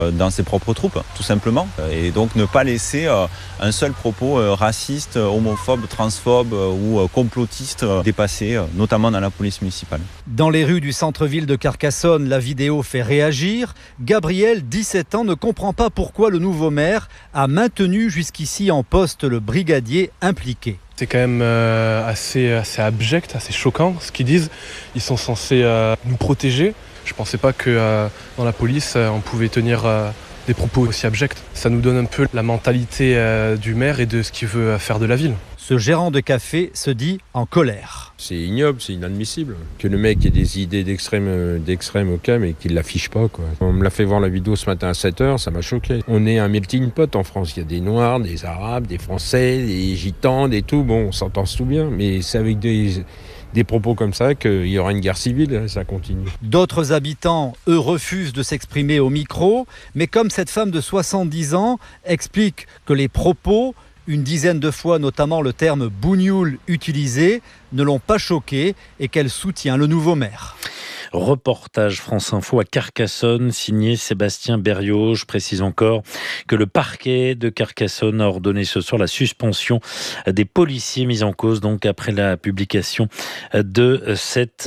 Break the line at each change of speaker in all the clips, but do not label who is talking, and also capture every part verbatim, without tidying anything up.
dans ses propres troupes, tout simplement. Et donc ne pas laisser un seul propos raciste, homophobe, transphobe ou complotiste dépasser, notamment dans la police municipale.
Dans les rues du centre-ville de Carcassonne, la vidéo fait réagir. Gabriel, dix-sept ans, ne comprend pas pourquoi le nouveau maire a maintenu jusqu'ici en poste le brigadier impliqué.
C'est quand même euh, assez, assez abject, assez choquant ce qu'ils disent. Ils sont censés euh, nous protéger. Je ne pensais pas que euh, dans la police, euh, on pouvait tenir euh, des propos aussi abjects. Ça nous donne un peu la mentalité euh, du maire et de ce qu'il veut faire de la ville.
Ce gérant de café se dit en colère.
C'est ignoble, c'est inadmissible. Que le mec ait des idées d'extrême, d'extrême ok, mais qu'il ne l'affiche pas, quoi. On me l'a fait voir la vidéo ce matin à sept heures, ça m'a choqué. On est un melting pot en France. Il y a des Noirs, des Arabes, des Français, des Gitans, des tout. Bon, on s'entend tout bien, mais c'est avec des... des propos comme ça qu'il y aura une guerre civile, ça continue.
D'autres habitants, eux, refusent de s'exprimer au micro, mais comme cette femme de soixante-dix ans explique que les propos, une dizaine de fois notamment le terme bougnoul utilisé, ne l'ont pas choquée et qu'elle soutient le nouveau maire.
Reportage France Info à Carcassonne, signé Sébastien Berriot. Je précise encore que le parquet de Carcassonne a ordonné ce soir la suspension des policiers mis en cause donc après la publication de cette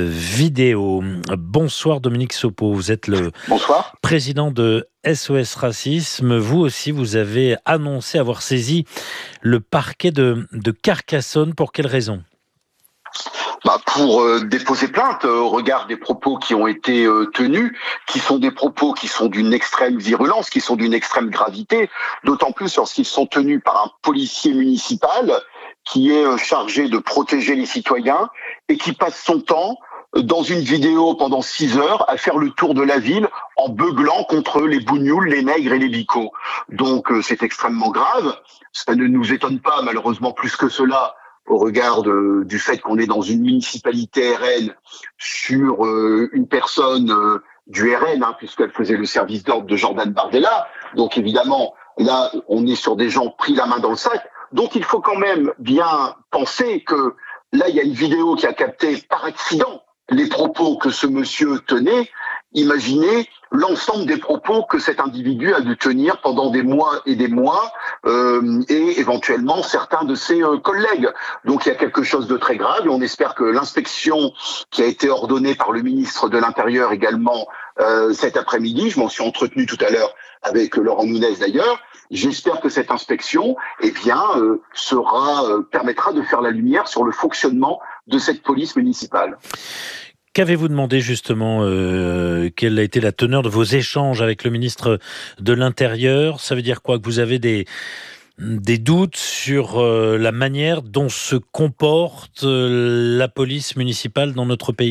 vidéo. Bonsoir Dominique Sopo, vous êtes le
Bonsoir.
président de S O S Racisme. Vous aussi, vous avez annoncé avoir saisi le parquet de, de Carcassonne. Pour quelle raison ?
Bah pour euh, déposer plainte euh, au regard des propos qui ont été euh, tenus, qui sont des propos qui sont d'une extrême virulence, qui sont d'une extrême gravité, d'autant plus lorsqu'ils sont tenus par un policier municipal qui est euh, chargé de protéger les citoyens et qui passe son temps euh, dans une vidéo pendant six heures à faire le tour de la ville en beuglant contre les bougnoules, les nègres et les bicots. Donc euh, c'est extrêmement grave. Ça ne nous étonne pas malheureusement plus que cela au regard de, du fait qu'on est dans une municipalité R N sur euh, une personne euh, du R N, hein, puisqu'elle faisait le service d'ordre de Jordan Bardella. Donc évidemment, là, on est sur des gens pris la main dans le sac. Donc il faut quand même bien penser que là, il y a une vidéo qui a capté par accident les propos que ce monsieur tenait. Imaginez l'ensemble des propos que cet individu a dû tenir pendant des mois et des mois, euh, et éventuellement certains de ses euh, collègues. Donc il y a quelque chose de très grave et on espère que l'inspection qui a été ordonnée par le ministre de l'Intérieur également euh, cet après-midi, je m'en suis entretenu tout à l'heure avec Laurent Nunez d'ailleurs, j'espère que cette inspection eh bien, euh, sera, euh, permettra de faire la lumière sur le fonctionnement de cette police municipale.
Qu'avez-vous demandé justement euh, Quelle a été la teneur de vos échanges avec le ministre de l'Intérieur ? Ça veut dire quoi ? Que vous avez des, des doutes sur euh, la manière dont se comporte euh, la police municipale dans notre pays ?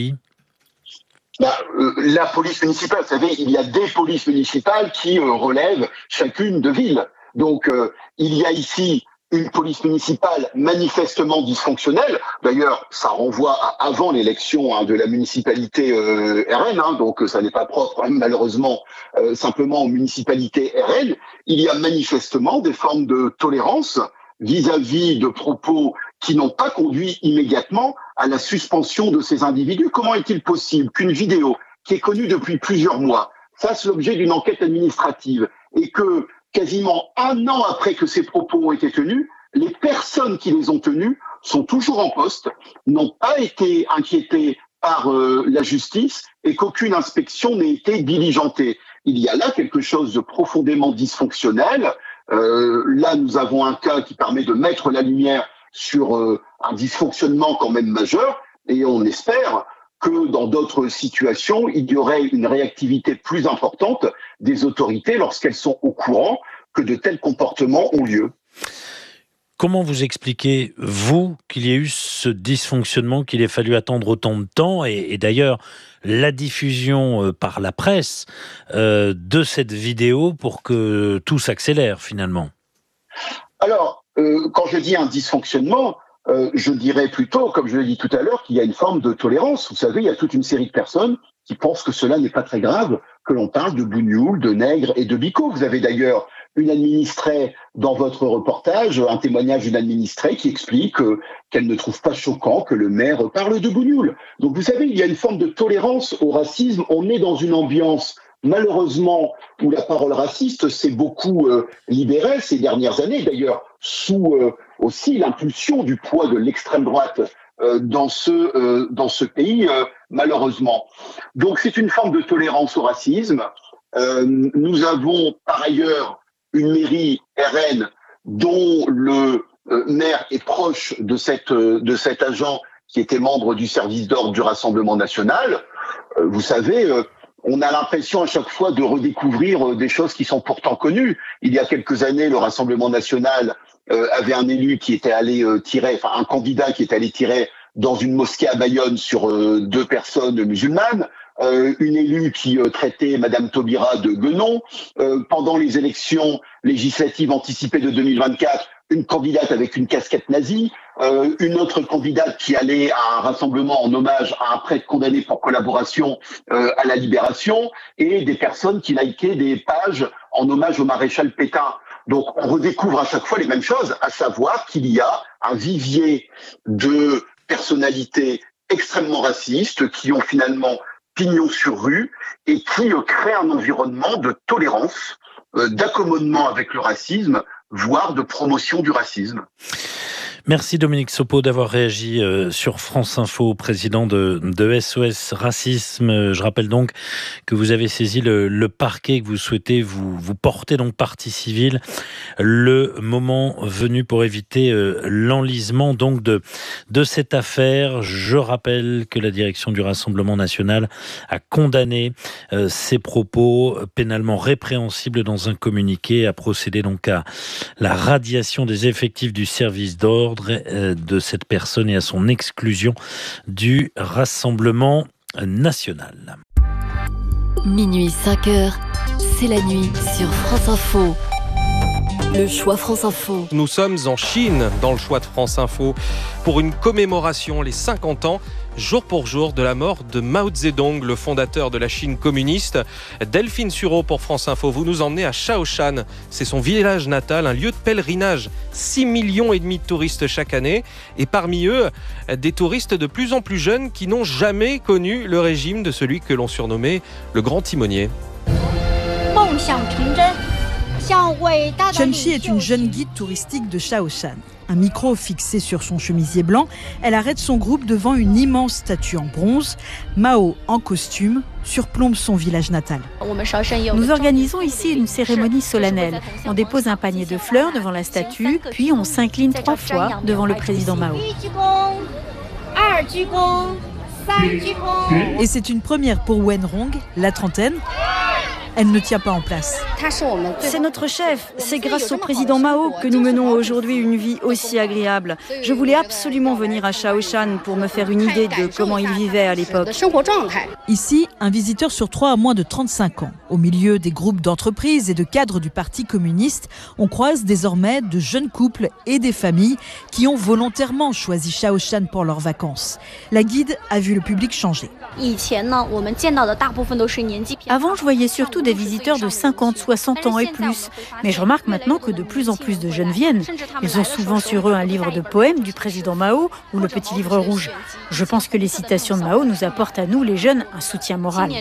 Bah, euh, la police municipale, vous savez, il y a des polices municipales qui euh, relèvent chacune de villes. Donc, euh, il y a ici une police municipale manifestement dysfonctionnelle. D'ailleurs, ça renvoie à avant l'élection hein, de la municipalité euh, R N, hein, donc ça n'est pas propre, hein, malheureusement, euh, simplement aux municipalités R N. Il y a manifestement des formes de tolérance vis-à-vis de propos qui n'ont pas conduit immédiatement à la suspension de ces individus. Comment est-il possible qu'une vidéo qui est connue depuis plusieurs mois fasse l'objet d'une enquête administrative et que quasiment un an après que ces propos ont été tenus, les personnes qui les ont tenus sont toujours en poste, n'ont pas été inquiétées par euh, la justice et qu'aucune inspection n'ait été diligentée. Il y a là quelque chose de profondément dysfonctionnel. Euh, là, nous avons un cas qui permet de mettre la lumière sur euh, un dysfonctionnement quand même majeur et on espère que dans d'autres situations, il y aurait une réactivité plus importante des autorités lorsqu'elles sont au courant que de tels comportements ont lieu.
Comment vous expliquez, vous, qu'il y ait eu ce dysfonctionnement, qu'il ait fallu attendre autant de temps et, et d'ailleurs la diffusion euh, par la presse euh, de cette vidéo pour que tout s'accélère finalement ?
Alors, euh, quand je dis un dysfonctionnement, Euh, je dirais plutôt, comme je l'ai dit tout à l'heure, qu'il y a une forme de tolérance. Vous savez, il y a toute une série de personnes qui pensent que cela n'est pas très grave, que l'on parle de bougnoul, de nègre et de bico. Vous avez d'ailleurs une administrée dans votre reportage, un témoignage d'une administrée qui explique euh, qu'elle ne trouve pas choquant que le maire parle de bougnoul. Donc vous savez, il y a une forme de tolérance au racisme. On est dans une ambiance malheureusement, où la parole raciste s'est beaucoup euh, libérée ces dernières années, d'ailleurs sous euh, aussi l'impulsion du poids de l'extrême droite euh, dans ce euh, dans ce pays, euh, malheureusement. Donc c'est une forme de tolérance au racisme. Euh, nous avons par ailleurs une mairie R N dont le euh, maire est proche de cette euh, de cet agent qui était membre du service d'ordre du Rassemblement national. Euh, vous savez. Euh, On a l'impression à chaque fois de redécouvrir des choses qui sont pourtant connues. Il y a quelques années, le Rassemblement national euh, avait un élu qui était allé euh, tirer, enfin un candidat qui était allé tirer dans une mosquée à Bayonne sur euh, deux personnes musulmanes, euh, une élue qui euh, traitait Madame Taubira de guenon. Euh, pendant les élections législatives anticipées de deux mille vingt-quatre, une candidate avec une casquette nazie, euh, une autre candidate qui allait à un rassemblement en hommage à un prêtre condamné pour collaboration euh, à la Libération, et des personnes qui likaient des pages en hommage au maréchal Pétain. Donc on redécouvre à chaque fois les mêmes choses, à savoir qu'il y a un vivier de personnalités extrêmement racistes qui ont finalement pignon sur rue et qui euh, créent un environnement de tolérance, euh, d'accommodement avec le racisme, voire de promotion du racisme.
Merci Dominique Sopo d'avoir réagi sur France Info, président de, de S O S Racisme. Je rappelle donc que vous avez saisi le, le parquet, que vous souhaitez vous, vous porter donc partie civile le moment venu pour éviter l'enlisement donc de, de cette affaire. Je rappelle que la direction du Rassemblement national a condamné euh, ces propos pénalement répréhensibles dans un communiqué, a procédé donc à la radiation des effectifs du service d'ordre de cette personne et à son exclusion du Rassemblement national.
Minuit cinq heures, c'est la nuit sur France Info. Le choix France Info.
Nous sommes en Chine dans le choix de France Info pour une commémoration, les cinquante ans, jour pour jour, de la mort de Mao Zedong, le fondateur de la Chine communiste. Delphine Sureau pour France Info, vous nous emmenez à Shaoshan. C'est son village natal, un lieu de pèlerinage. six millions et demi de touristes chaque année. Et parmi eux, des touristes de plus en plus jeunes qui n'ont jamais connu le régime de celui que l'on surnommait le grand timonier.
Chen Xi est une jeune guide touristique de Shaoshan. Un micro fixé sur son chemisier blanc, elle arrête son groupe devant une immense statue en bronze. Mao, en costume, surplombe son village natal.
Nous organisons ici une cérémonie solennelle. On dépose un panier de fleurs devant la statue, puis on s'incline trois fois devant le président Mao.
Et c'est une première pour Wen Rong, la trentaine. Elle ne tient pas en place.
C'est notre chef. C'est grâce au président Mao que nous menons aujourd'hui une vie aussi agréable. Je voulais absolument venir à Shaoshan pour me faire une idée de comment il vivait à l'époque.
Ici, un visiteur sur trois a moins de trente-cinq ans. Au milieu des groupes d'entreprises et de cadres du Parti communiste, on croise désormais de jeunes couples et des familles qui ont volontairement choisi Shaoshan pour leurs vacances. La guide a vu le public changer.
Avant, je voyais surtout des visiteurs de cinquante, soixante ans et plus. Mais je remarque maintenant que de plus en plus de jeunes viennent. Ils ont souvent sur eux un livre de poèmes du président Mao ou le petit livre rouge. Je pense que les citations de Mao nous apportent à nous, les jeunes, un soutien moral.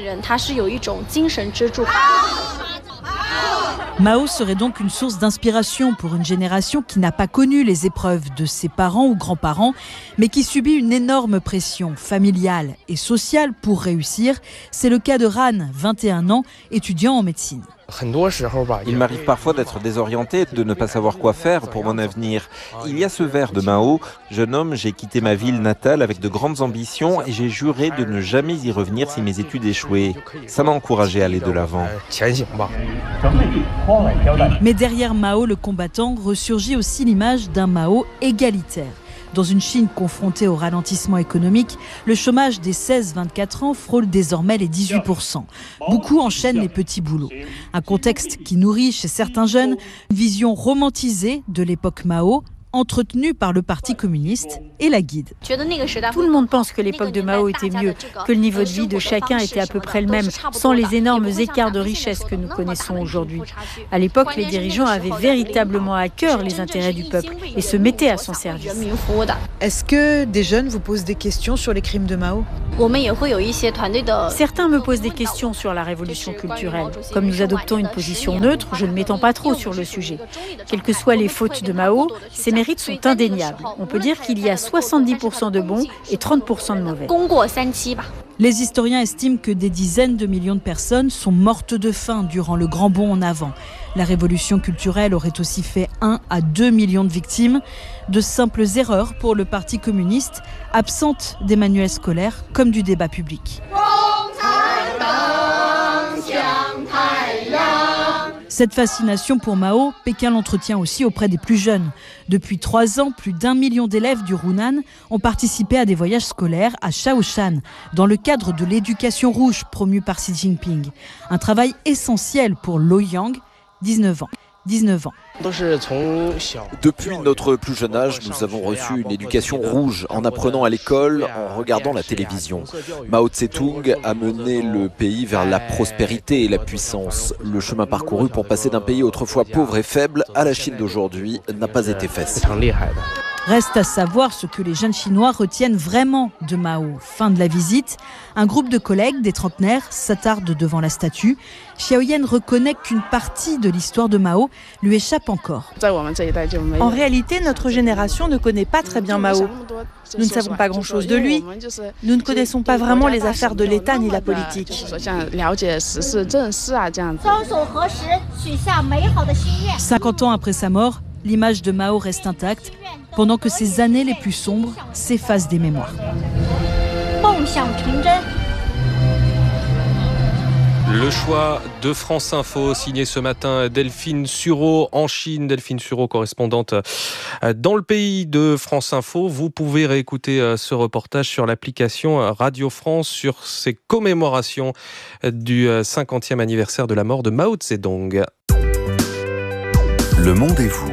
Mao serait donc une source d'inspiration pour une génération qui n'a pas connu les épreuves de ses parents ou grands-parents, mais qui subit une énorme pression familiale et sociale pour réussir. C'est le cas de Ran, vingt et un ans, étudiant en médecine.
Il m'arrive parfois d'être désorienté, de ne pas savoir quoi faire pour mon avenir. Il y a ce vers de Mao. Jeune homme, j'ai quitté ma ville natale avec de grandes ambitions et j'ai juré de ne jamais y revenir si mes études échouaient. Ça m'a encouragé à aller de l'avant.
Mais derrière Mao, le combattant, ressurgit aussi l'image d'un Mao égalitaire. Dans une Chine confrontée au ralentissement économique, le chômage des seize à vingt-quatre ans frôle désormais les dix-huit pour cent. Beaucoup enchaînent les petits boulots. Un contexte qui nourrit chez certains jeunes une vision romantisée de l'époque Mao, entretenue par le Parti communiste et la guide.
Tout le monde pense que l'époque de Mao était mieux, que le niveau de vie de chacun était à peu près le même, sans les énormes écarts de richesse que nous connaissons aujourd'hui. À l'époque, les dirigeants avaient véritablement à cœur les intérêts du peuple et se mettaient à son service.
Est-ce que des jeunes vous posent des questions sur les crimes de Mao ?
Certains me posent des questions sur la révolution culturelle. Comme nous adoptons une position neutre, je ne m'étends pas trop sur le sujet. Quelles que soient les fautes de Mao, ses mérites sont indéniables. On peut dire qu'il y a soixante-dix pour cent de bons et trente pour cent de mauvais.
Les historiens estiment que des dizaines de millions de personnes sont mortes de faim durant le grand bond en avant. La révolution culturelle aurait aussi fait un à deux millions de victimes. De simples erreurs pour le Parti communiste, absentes des manuels scolaires comme du débat public. Cette fascination pour Mao, Pékin l'entretient aussi auprès des plus jeunes. Depuis trois ans, plus d'un million d'élèves du Hunan ont participé à des voyages scolaires à Shaoshan, dans le cadre de l'éducation rouge promue par Xi Jinping. Un travail essentiel pour Lo Yang, dix-neuf ans. dix-neuf ans.
Depuis notre plus jeune âge, nous avons reçu une éducation rouge en apprenant à l'école, en regardant la télévision. Mao Tse-tung a mené le pays vers la prospérité et la puissance. Le chemin parcouru pour passer d'un pays autrefois pauvre et faible à la Chine d'aujourd'hui n'a pas été facile.
Reste à savoir ce que les jeunes Chinois retiennent vraiment de Mao. Fin de la visite. Un groupe de collègues, des trentenaires, s'attarde devant la statue. Xiaoyan reconnaît qu'une partie de l'histoire de Mao lui échappe encore.
En réalité, notre génération ne connaît pas très bien Mao. Nous ne savons pas grand-chose de lui. Nous ne connaissons pas vraiment les affaires de l'État ni la politique.
cinquante ans après sa mort, l'image de Mao reste intacte, pendant que ses années les plus sombres s'effacent des mémoires.
Le choix de France Info, signé ce matin Delphine Sureau en Chine. Delphine Sureau, correspondante dans le pays de France Info. Vous pouvez réécouter ce reportage sur l'application Radio France sur ces commémorations du cinquantième anniversaire de la mort de Mao Zedong.
Le monde et vous.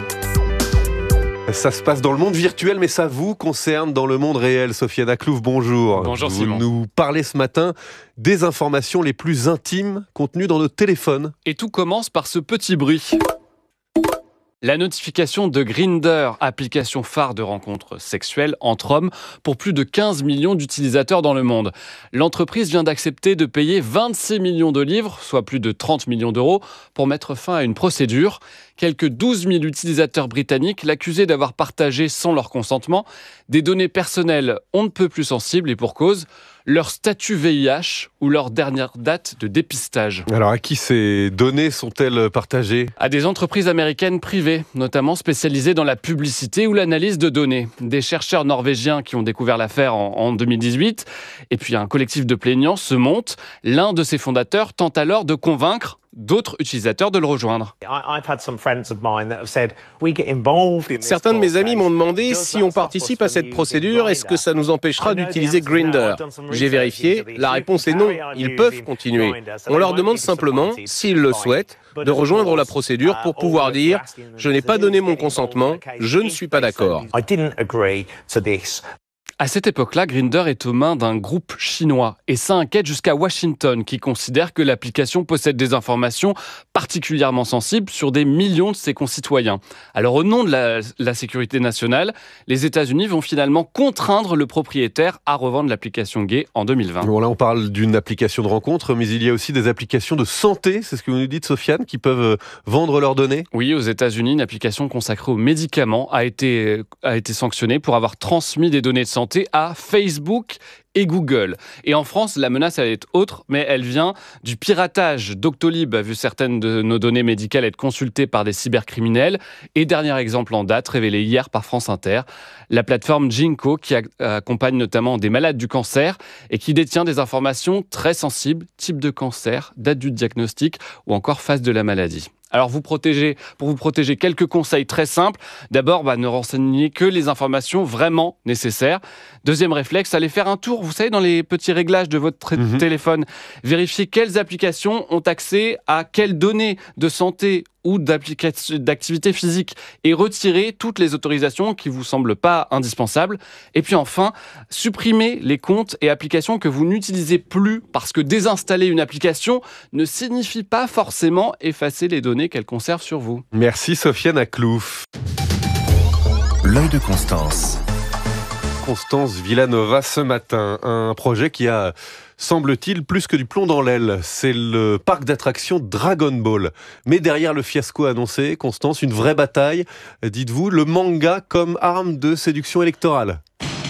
Ça se passe dans le monde virtuel, mais ça vous concerne dans le monde réel. Sofiane Aklouf, bonjour.
Bonjour
vous
Simon.
Vous nous parlez ce matin des informations les plus intimes contenues dans nos téléphones.
Et tout commence par ce petit bruit. La notification de Grindr, application phare de rencontres sexuelles entre hommes pour plus de quinze millions d'utilisateurs dans le monde. L'entreprise vient d'accepter de payer vingt-six millions de livres, soit plus de trente millions d'euros, pour mettre fin à une procédure. Quelques douze mille utilisateurs britanniques l'accusaient d'avoir partagé sans leur consentement des données personnelles on ne peut plus sensibles et pour cause, leur statut V I H ou leur dernière date de dépistage.
Alors à qui ces données sont-elles partagées ?
À des entreprises américaines privées, notamment spécialisées dans la publicité ou l'analyse de données. Des chercheurs norvégiens qui ont découvert l'affaire en, en deux mille dix-huit. Et puis un collectif de plaignants se monte. L'un de ses fondateurs tente alors de convaincre d'autres utilisateurs de le rejoindre.
Certains de mes amis m'ont demandé si on participe à cette procédure, est-ce que ça nous empêchera d'utiliser Grindr ? J'ai vérifié, la réponse est non, ils peuvent continuer. On leur demande simplement, s'ils le souhaitent, de rejoindre la procédure pour pouvoir dire « je n'ai pas donné mon consentement, je ne suis pas d'accord ».
À cette époque-là, Grindr est aux mains d'un groupe chinois et ça inquiète jusqu'à Washington qui considère que l'application possède des informations particulièrement sensibles sur des millions de ses concitoyens. Alors au nom de la, la sécurité nationale, les États-Unis vont finalement contraindre le propriétaire à revendre l'application gay en deux mille vingt.
Bon, là on parle d'une application de rencontre, mais il y a aussi des applications de santé, c'est ce que vous nous dites Sofiane, qui peuvent vendre leurs données ?
Oui, aux États-Unis, une application consacrée aux médicaments a été, a été sanctionnée pour avoir transmis des données de santé à Facebook et Google. Et en France, la menace, elle est autre, mais elle vient du piratage. Doctolib a vu certaines de nos données médicales être consultées par des cybercriminels. Et dernier exemple en date, révélé hier par France Inter, la plateforme Ginkgo, qui accompagne notamment des malades du cancer et qui détient des informations très sensibles, type de cancer, date du diagnostic ou encore phase de la maladie. Alors, vous protégez, pour vous protéger, quelques conseils très simples. D'abord, bah, ne renseignez que les informations vraiment nécessaires. Deuxième réflexe, allez faire un tour, vous savez, dans les petits réglages de votre mmh. téléphone. Vérifiez quelles applications ont accès à quelles données de santé ou d'activité physique et retirer toutes les autorisations qui vous semblent pas indispensables. Et puis enfin, supprimer les comptes et applications que vous n'utilisez plus parce que désinstaller une application ne signifie pas forcément effacer les données qu'elle conserve sur vous.
Merci Sofiane Aklouf.
L'œil de Constance.
Constance Villanova ce matin, un projet qui a, semble-t-il, plus que du plomb dans l'aile. C'est le parc d'attractions Dragon Ball. Mais derrière le fiasco annoncé, Constance, une vraie bataille, dites-vous, le manga comme arme de séduction électorale.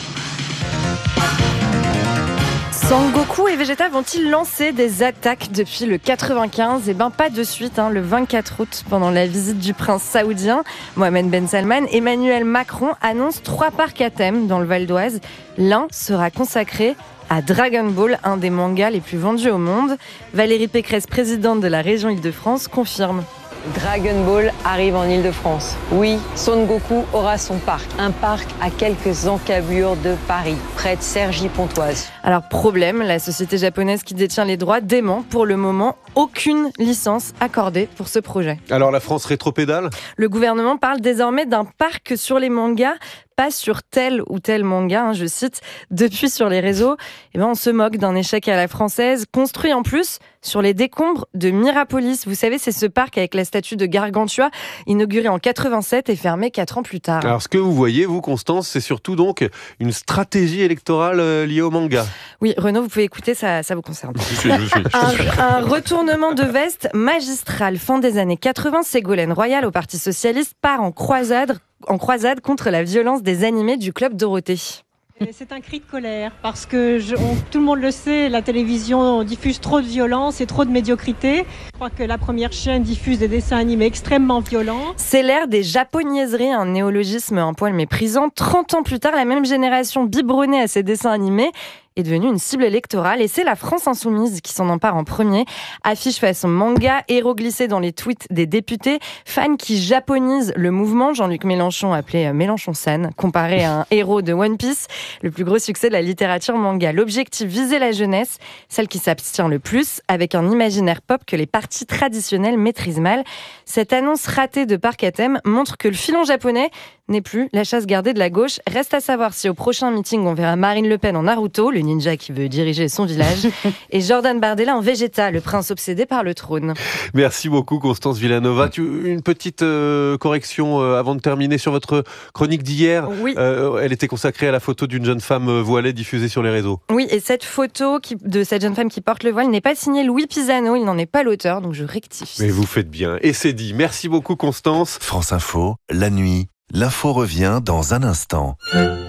Son Goku et Vegeta vont-ils lancer des attaques depuis le quatre-vingt-quinze ? Eh ben pas de suite, hein. Le vingt-quatre août, pendant la visite du prince saoudien Mohamed Ben Salman, Emmanuel Macron annonce trois parcs à thème dans le Val d'Oise. L'un sera consacré à Dragon Ball, un des mangas les plus vendus au monde. Valérie Pécresse, présidente de la région Île-de-France, confirme.
Dragon Ball arrive en Île-de-France. Oui, Son Goku aura son parc. Un parc à quelques encablures de Paris, près de Cergy-Pontoise.
Alors problème, la société japonaise qui détient les droits dément pour le moment aucune licence accordée pour ce projet.
Alors la France rétropédale ?
Le gouvernement parle désormais d'un parc sur les mangas, pas sur tel ou tel manga, hein, je cite. Depuis sur les réseaux, eh ben, on se moque d'un échec à la française, construit en plus sur les décombres de Mirapolis. Vous savez, c'est ce parc avec la statue de Gargantua, inauguré en quatre-vingt-sept et fermé quatre ans plus tard.
Alors ce que vous voyez, vous, Constance, c'est surtout donc une stratégie électorale liée au manga.
Oui, Renaud, vous pouvez écouter, ça, ça vous concerne. Je suis, je suis, je suis. Un, un retournement de veste magistral. Fin des années quatre-vingts, Ségolène Royal, au Parti Socialiste, part en croisade en croisade contre la violence des animés du Club Dorothée.
C'est un cri de colère parce que je, on, tout le monde le sait, la télévision diffuse trop de violence et trop de médiocrité. Je crois que la première chaîne diffuse des dessins animés extrêmement violents.
C'est l'ère des japoniaiseries, un néologisme un poil méprisant. trente ans plus tard, la même génération biberonnée à ces dessins animés est devenue une cible électorale et c'est la France Insoumise qui s'en empare en premier. Affiche façon manga, héros glissés dans les tweets des députés, fans qui japonisent le mouvement, Jean-Luc Mélenchon appelé Mélenchon-san, comparé à un héros de One Piece, le plus gros succès de la littérature manga. L'objectif, viser la jeunesse, celle qui s'abstient le plus, avec un imaginaire pop que les partis traditionnels maîtrisent mal. Cette annonce ratée de parc à thème montre que le filon japonais n'est plus la chasse gardée de la gauche. Reste à savoir si au prochain meeting on verra Marine Le Pen en Naruto, le ninja qui veut diriger son village, et Jordan Bardella en Vegeta, le prince obsédé par le trône.
Merci beaucoup Constance Villanova. Tu, une petite euh, correction euh, avant de terminer sur votre chronique d'hier.
Oui.
Euh, elle était consacrée à la photo d'une jeune femme voilée diffusée sur les réseaux.
Oui, et cette photo qui, de cette jeune femme qui porte le voile n'est pas signée Louis Pisano, il n'en est pas l'auteur, donc je rectifie.
Mais vous faites bien, et c'est dit. Merci beaucoup Constance.
France Info, la nuit, l'info revient dans un instant.